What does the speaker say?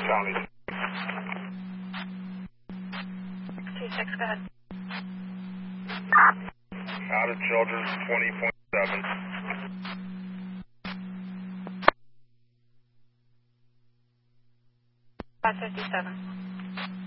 County. 26, go ahead. Out of Children's 20.7. 557.